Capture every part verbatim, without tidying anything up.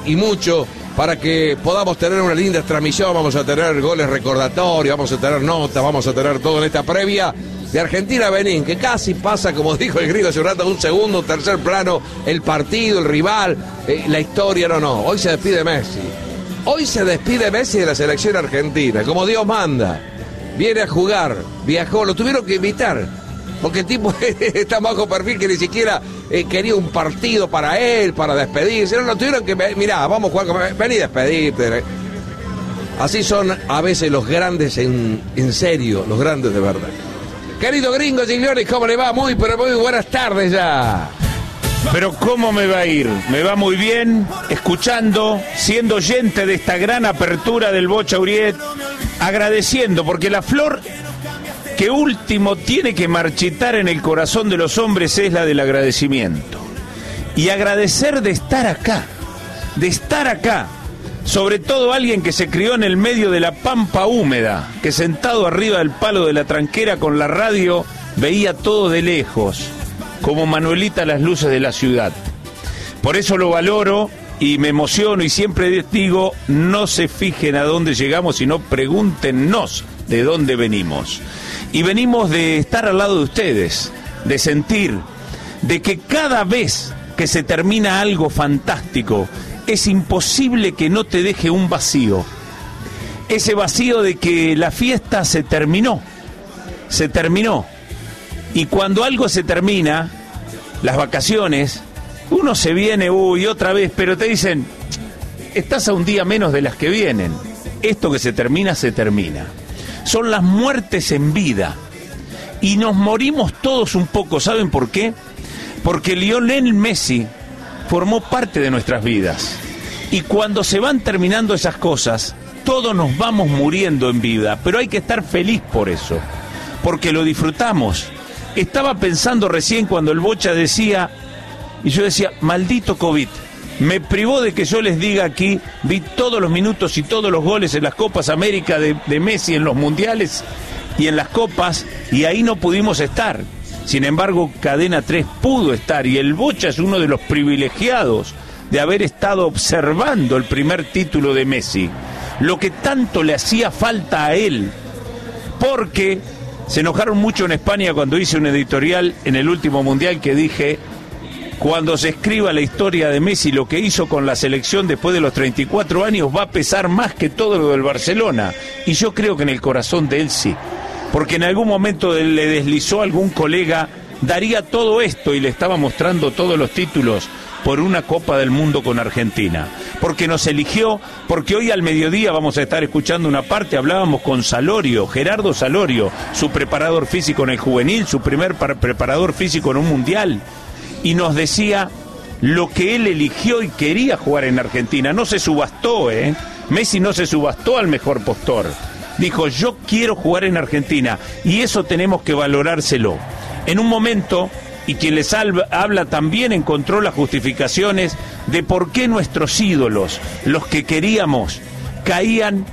y mucho para que podamos tener una linda transmisión. Vamos a tener goles recordatorios, vamos a tener notas, vamos a tener todo en esta previa de Argentina-Benín, que casi pasa, como dijo el gringo hace un rato, un segundo, un tercer plano, el partido, el rival, eh, la historia. No, no, hoy se despide Messi. Hoy se despide Messi de la selección argentina, como Dios manda. Viene a jugar, viajó, lo tuvieron que invitar, porque el tipo está bajo perfil que ni siquiera eh, quería un partido para él, para despedirse. No, lo tuvieron que, mirá, vamos a jugar, con... vení a despedirte. Así son a veces los grandes en, en serio, los grandes de verdad. Querido gringo Giglioli, ¿cómo le va? Muy, pero muy buenas tardes ya. Pero ¿cómo me va a ir? Me va muy bien, escuchando, siendo oyente de esta gran apertura del Bocha Uriet, agradeciendo, porque la flor que último tiene que marchitar en el corazón de los hombres es la del agradecimiento. Y agradecer de estar acá, de estar acá, sobre todo alguien que se crió en el medio de la pampa húmeda, que sentado arriba del palo de la tranquera con la radio veía todo de lejos, como Manuelita las luces de la ciudad. Por eso lo valoro y me emociono y siempre digo, no se fijen a dónde llegamos, sino pregúntenos de dónde venimos. Y venimos de estar al lado de ustedes, de sentir, de que cada vez que se termina algo fantástico, es imposible que no te deje un vacío. Ese vacío de que la fiesta se terminó, se terminó. Y cuando algo se termina, las vacaciones, uno se viene, uy, otra vez, pero te dicen, estás a un día menos de las que vienen. Esto que se termina, se termina. Son las muertes en vida. Y nos morimos todos un poco, ¿saben por qué? Porque Lionel Messi formó parte de nuestras vidas. Y cuando se van terminando esas cosas, todos nos vamos muriendo en vida, pero hay que estar feliz por eso, porque lo disfrutamos. Estaba pensando recién cuando el Bocha decía, y yo decía, maldito COVID, me privó de que yo les diga aquí, vi todos los minutos y todos los goles en las Copas América de, de Messi, en los mundiales y en las Copas, y ahí no pudimos estar. Sin embargo, Cadena tres pudo estar, y el Bocha es uno de los privilegiados de haber estado observando el primer título de Messi, lo que tanto le hacía falta a él, porque se enojaron mucho en España cuando hice un editorial en el último mundial que dije, cuando se escriba la historia de Messi, lo que hizo con la selección después de los treinta y cuatro años va a pesar más que todo lo del Barcelona, y yo creo que en el corazón de él sí, porque en algún momento le deslizó a algún colega, daría todo esto y le estaba mostrando todos los títulos por una Copa del Mundo con Argentina, porque nos eligió, porque hoy al mediodía vamos a estar escuchando una parte, hablábamos con Salorio, Gerardo Salorio, su preparador físico en el juvenil, su primer preparador físico en un mundial, y nos decía lo que él eligió y quería jugar en Argentina. No se subastó, ¿eh? Messi no se subastó al mejor postor, dijo, yo quiero jugar en Argentina, y eso tenemos que valorárselo. En un momento, y quien les habla también encontró las justificaciones de por qué nuestros ídolos, los que queríamos, caían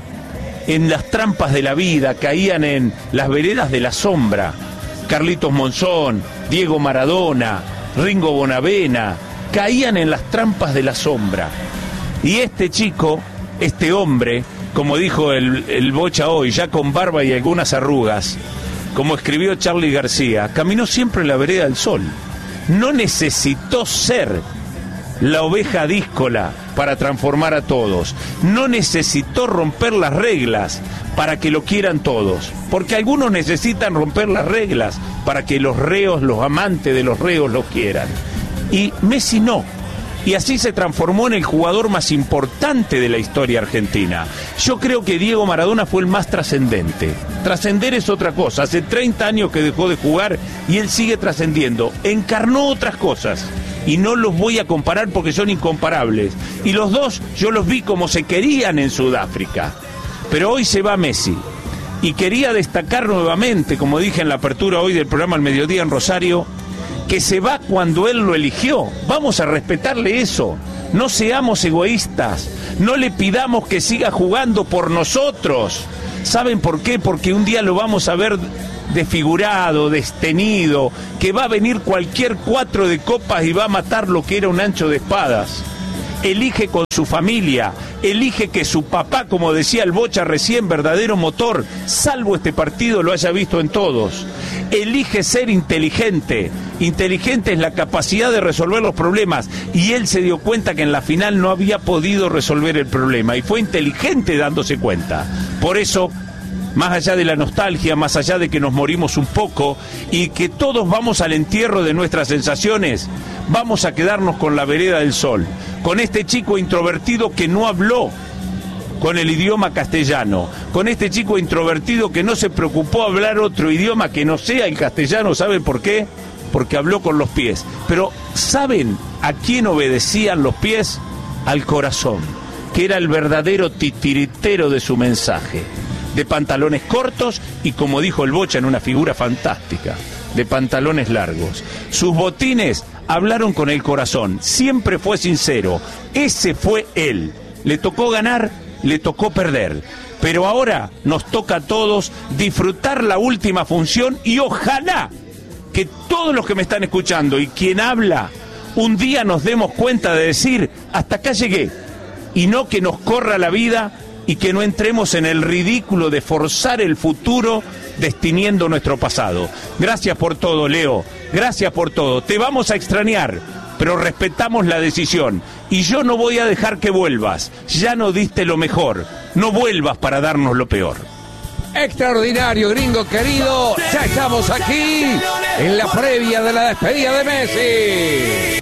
en las trampas de la vida, caían en las veredas de la sombra. Carlitos Monzón, Diego Maradona, Ringo Bonavena, caían en las trampas de la sombra. Y este chico, este hombre, como dijo el, el Bocha hoy, ya con barba y algunas arrugas, como escribió Charly García, caminó siempre en la vereda del sol. No necesitó ser la oveja díscola para transformar a todos. No necesitó romper las reglas para que lo quieran todos. Porque algunos necesitan romper las reglas para que los reos, los amantes de los reos los quieran. Y Messi no. Y así se transformó en el jugador más importante de la historia argentina. Yo creo que Diego Maradona fue el más trascendente. Trascender es otra cosa. Hace treinta años que dejó de jugar y él sigue trascendiendo. Encarnó otras cosas y no los voy a comparar porque son incomparables. Y los dos yo los vi como se querían en Sudáfrica. Pero hoy se va Messi. Y quería destacar nuevamente, como dije en la apertura hoy del programa Al Mediodía en Rosario, que se va cuando él lo eligió. Vamos a respetarle eso. No seamos egoístas. No le pidamos que siga jugando por nosotros. ¿Saben por qué? Porque un día lo vamos a ver desfigurado, destenido, que va a venir cualquier cuatro de copas y va a matar lo que era un ancho de espadas. elige con su familia, elige que su papá, como decía el Bocha recién, verdadero motor, salvo este partido, lo haya visto en todos. Elige ser inteligente. Inteligente es la capacidad de resolver los problemas, y él se dio cuenta que en la final no había podido resolver el problema, y fue inteligente dándose cuenta. Por eso, más allá de la nostalgia, más allá de que nos morimos un poco y que todos vamos al entierro de nuestras sensaciones, vamos a quedarnos con la vereda del sol, con este chico introvertido que no habló con el idioma castellano, con este chico introvertido que no se preocupó hablar otro idioma que no sea el castellano. ¿Saben por qué? Porque habló con los pies. Pero ¿saben a quién obedecían los pies? Al corazón, que era el verdadero titiritero de su mensaje. De pantalones cortos y, como dijo el Bocha en una figura fantástica, de pantalones largos. Sus botines hablaron con el corazón, siempre fue sincero. Ese fue él. Le tocó ganar, le tocó perder, pero ahora nos toca a todos disfrutar la última función, y ojalá que todos los que me están escuchando y quien habla, un día nos demos cuenta de decir, hasta acá llegué, y no que nos corra la vida y que no entremos en el ridículo de forzar el futuro destiniendo nuestro pasado. Gracias por todo, Leo, gracias por todo. Te vamos a extrañar, pero respetamos la decisión, y yo no voy a dejar que vuelvas. Ya no diste lo mejor, no vuelvas para darnos lo peor. Extraordinario, gringo querido, ya estamos aquí en la previa de la despedida de Messi.